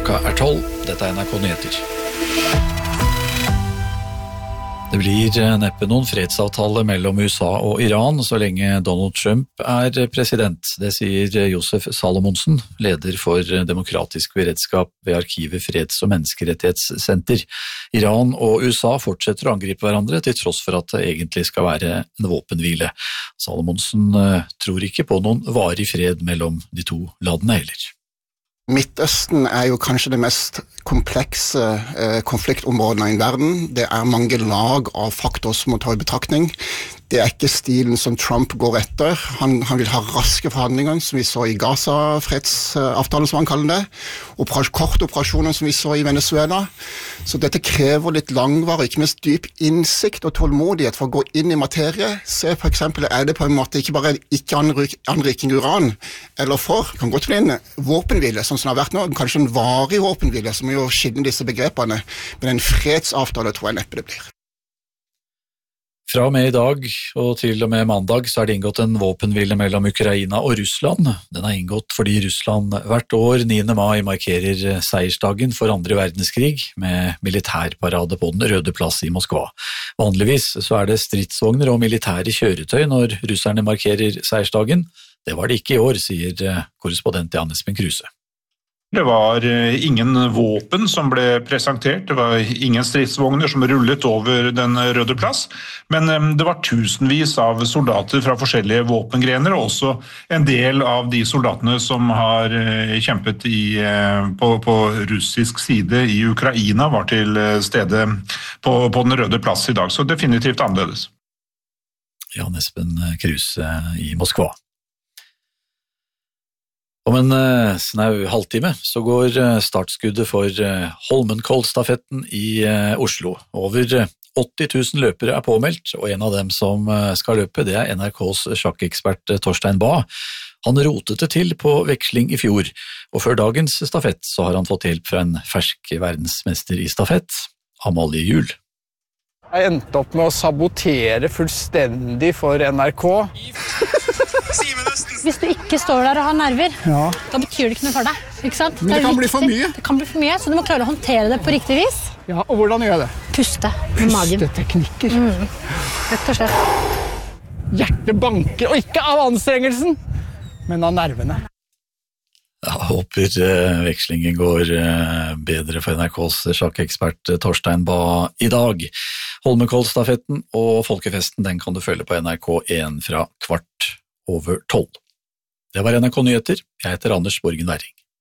Klokka 12. Dette NRK Nyheter. Det blir neppe noen fredsavtale mellom USA og Iran så lenge Donald Trump er president. Det sier Josef Salomonsen, leder for demokratisk beredskap ved Arkivet Freds- og Menneskerettighetssenter. Iran og USA fortsetter å angripe hverandre til tross for at det egentlig skal være en våpenhvile. Salomonsen tror ikke på noen varig fred mellom de to landene heller. Midtøsten er jo kanskje det mest komplekse konfliktområdene i verden. Det er mange lag av faktorer som må ta i betraktning. Det er ikke stilen som Trump går etter. Han vil ha raske forhandlinger, som vi så i Gaza, fredsavtalen som han kaller det, og kortoperasjoner som vi så i Venezuela. Så dette krever litt langvarig, ikke minst dyp innsikt og tålmodighet for å gå inn i materie. Se for eksempel, er det på en måte ikke bare ikke-anriking uran, eller kan godt bli en våpenhvile, sånn som det har vært nå, kanskje en varig våpenhvile, som jo skiller disse begrepene, men en fredsavtale tror jeg neppe det blir. Fra og med i dag og til og med mandag så er det inngått en våpenhvile mellom Ukraina og Russland. Den er inngått fordi Russland hvert år 9. mai markerer seiersdagen for andre verdenskrig med militærparade på Den røde plass i Moskva. Vanligvis så er det stridsvogner og militære kjøretøy når russerne markerer seiersdagen. Det var det ikke i år, sier korrespondent Jan Espen Kruse. Det var ingen våpen som ble presentert, det var ingen stridsvogner som rullet over Den røde plass, men det var tusenvis av soldater fra forskjellige våpengrener, og også en del av de soldatene som har kjempet på russisk side i Ukraina var til stede på Den røde plass i dag, så definitivt annerledes. Jan Espen Kruse i Moskva. Om en snau halvtime så går startskuddet for Holmenkollstafetten i Oslo. Over 80 000 løpere er påmeldt, og en av dem som skal løpe, det er NRKs sjakkekspert Torstein Bae. Han rotet det til på veksling i fjor, og før dagens stafett så har han fått hjelp fra en fersk verdensmester i stafett, Amalie Juel. Jeg endte opp med å sabotere fullstendig for NRK. Hvis du ikke står der og har nerver, da betyr det ikke noe for deg, ikke sant? Men det kan bli for mye. Det kan bli for mye, så du må klare å håndtere det på riktig vis. Ja, og hvordan gjør jeg det? Puste med magen. Pusteteknikker. Rett og slett. Hjertet banker, og ikke av anstrengelsen, men av nervene. Jeg håper vekslingen går bedre for NRKs sjakkekspert Torstein Bae i dag. Holmenkollstafetten og folkefesten den kan du følge på NRK1 fra 12:15. Det var NRK Nyheter. Jeg heter Anders Borgen Werring.